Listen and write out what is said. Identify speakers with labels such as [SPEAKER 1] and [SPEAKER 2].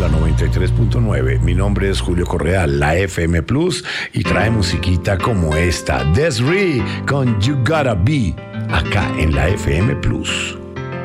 [SPEAKER 1] la 93.9. Mi nombre es Julio Correal, la FM Plus, y trae musiquita como esta, Desiree con You Gotta Be, acá en la FM Plus.